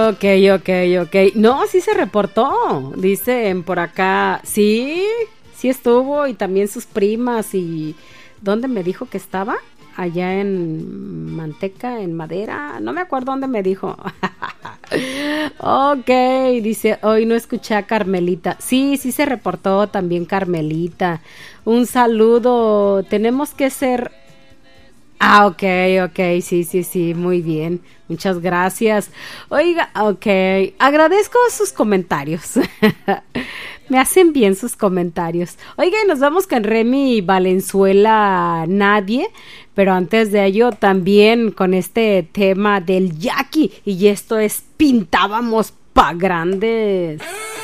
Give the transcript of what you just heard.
Ok. No, sí se reportó. Dicen por acá. Sí estuvo. Y también sus primas. ¿Y dónde me dijo que estaba? Allá en Manteca, en Madera. No me acuerdo dónde me dijo. Ok, dice, hoy no escuché a Carmelita. Sí se reportó también Carmelita. Un saludo. Tenemos que ser... Ok, sí, muy bien. Muchas gracias. Oiga, ok, agradezco sus comentarios. Me hacen bien sus comentarios. Oiga, y nos vamos con Remy Valenzuela, Nadie. Pero antes de ello, también con este tema del Jackie. Y esto es Pintábamos pa' Grandes.